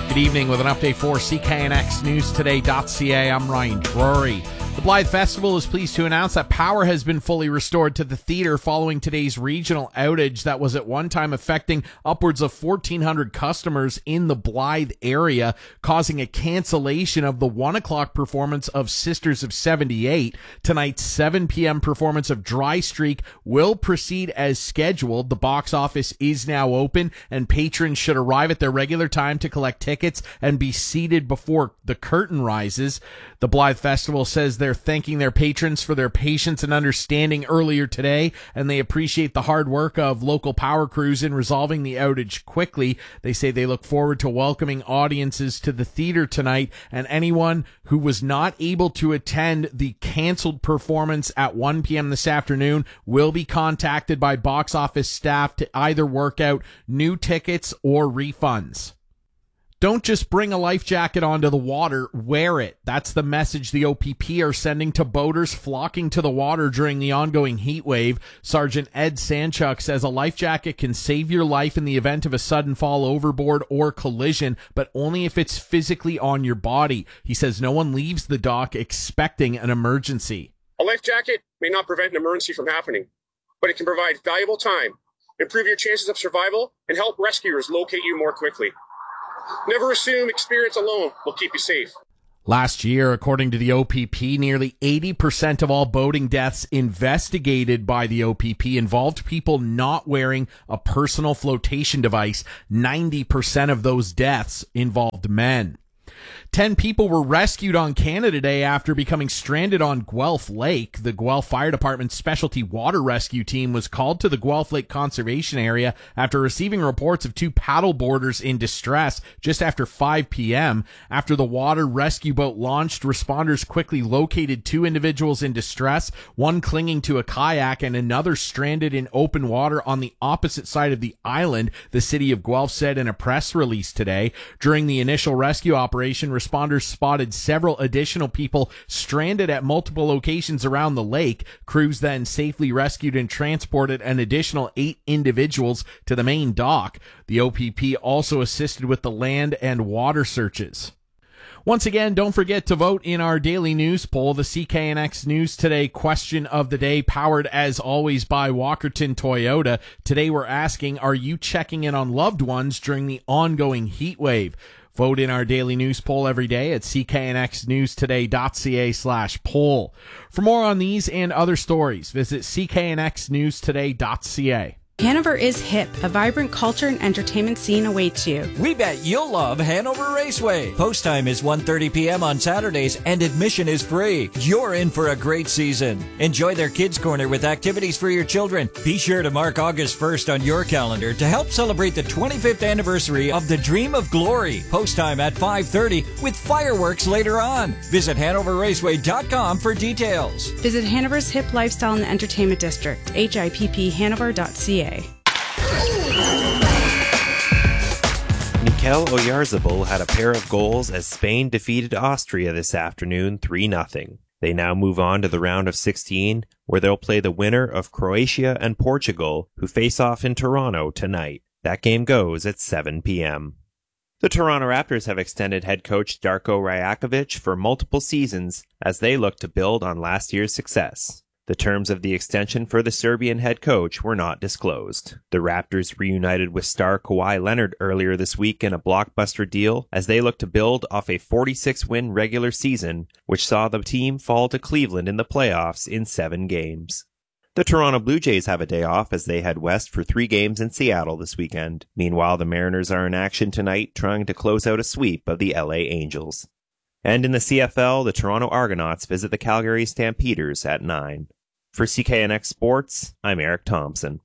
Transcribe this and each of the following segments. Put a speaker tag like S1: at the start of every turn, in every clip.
S1: Good evening with an update for CKNXNewsToday.ca. I'm Ryan Drury. The Blythe Festival is pleased to announce that power has been fully restored to the theater following today's regional outage that was at one time affecting upwards of 1,400 customers in the Blythe area, causing a cancellation of the 1 o'clock performance of Sisters of 78. Tonight's 7 p.m. performance of Dry Streak will proceed as scheduled. The box office is now open, and patrons should arrive at their regular time to collect tickets and be seated before the curtain rises. The Blythe Festival says they're thanking their patrons for their patience and understanding earlier today, and they appreciate the hard work of local power crews in resolving the outage quickly. They say they look forward to welcoming audiences to the theater tonight, and anyone who was not able to attend the canceled performance at 1 p.m. this afternoon will be contacted by box office staff to either work out new tickets or refunds. Don't just bring a life jacket onto the water, wear it. That's the message the OPP are sending to boaters flocking to the water during the ongoing heat wave. Sergeant Ed Sanchuk says a life jacket can save your life in the event of a sudden fall overboard or collision, but only if it's physically on your body. He says no one leaves the dock expecting an emergency.
S2: A life jacket may not prevent an emergency from happening, but it can provide valuable time, improve your chances of survival, and help rescuers locate you more quickly. Never assume experience alone will keep you safe.
S1: Last year, according to the OPP, nearly 80% of all boating deaths investigated by the OPP involved people not wearing a personal flotation device. 90% of those deaths involved men. 10 people were rescued on Canada Day after becoming stranded on Guelph Lake. The Guelph Fire Department's specialty water rescue team was called to the Guelph Lake Conservation Area after receiving reports of 2 paddleboarders in distress just after 5 p.m. After the water rescue boat launched, responders quickly located 2 individuals in distress, one clinging to a kayak and another stranded in open water on the opposite side of the island, the city of Guelph said in a press release today. During the initial rescue operation, responders spotted several additional people stranded at multiple locations around the lake. Crews then safely rescued and transported an additional 8 individuals to the main dock. The OPP also assisted with the land and water searches. Once again, don't forget to vote in our daily news poll. The CKNX News Today question of the day, powered as always by Walkerton Toyota. Today we're asking, are you checking in on loved ones during the ongoing heat wave? Vote in our daily news poll every day at cknxnewstoday.ca/poll. For more on these and other stories, visit cknxnewstoday.ca.
S3: Hanover is hip. A vibrant culture and entertainment scene awaits you.
S4: We bet you'll love Hanover Raceway. Post time is 1:30 p.m. on Saturdays and admission is free. You're in for a great season. Enjoy their Kids Corner with activities for your children. Be sure to mark August 1st on your calendar to help celebrate the 25th anniversary of the Dream of Glory. Post time at 5:30 with fireworks later on. Visit HanoverRaceway.com for details.
S3: Visit Hanover's Hip Lifestyle and Entertainment District, HIPPHanover.ca.
S5: Mikel Oyarzabal had a pair of goals as Spain defeated Austria this afternoon 3-0. They now move on to the round of 16, where they'll play the winner of Croatia and Portugal, who face off in Toronto tonight. That game goes at 7 p.m. The Toronto Raptors have extended head coach Darko Rajakovic for multiple seasons as they look to build on last year's success. The terms of the extension for the Serbian head coach were not disclosed. The Raptors reunited with star Kawhi Leonard earlier this week in a blockbuster deal as they look to build off a 46-win regular season, which saw the team fall to Cleveland in the playoffs in 7 games. The Toronto Blue Jays have a day off as they head west for 3 games in Seattle this weekend. Meanwhile, the Mariners are in action tonight trying to close out a sweep of the LA Angels. And in the CFL, the Toronto Argonauts visit the Calgary Stampeders at 9. For CKNX Sports, I'm Eric Thompson.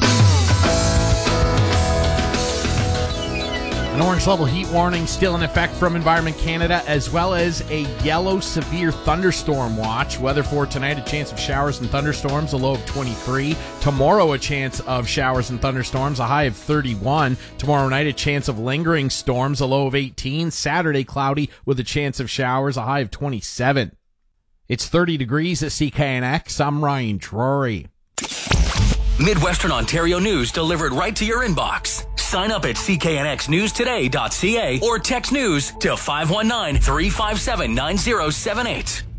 S1: An orange level heat warning still in effect from Environment Canada, as well as a yellow severe thunderstorm watch. Weather for tonight, a chance of showers and thunderstorms, a low of 23. Tomorrow, a chance of showers and thunderstorms, a high of 31. Tomorrow night, a chance of lingering storms, a low of 18. Saturday, cloudy with a chance of showers, a high of 27. It's 30 degrees at CKNX. I'm Ryan Drury.
S6: Midwestern Ontario news delivered right to your inbox. Sign up at cknxnewstoday.ca or text news to 519-357-9078.